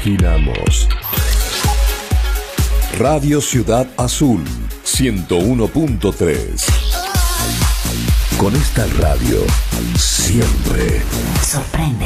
Ginamos. Radio Ciudad Azul 101.3. Con esta radio siempre sorprende.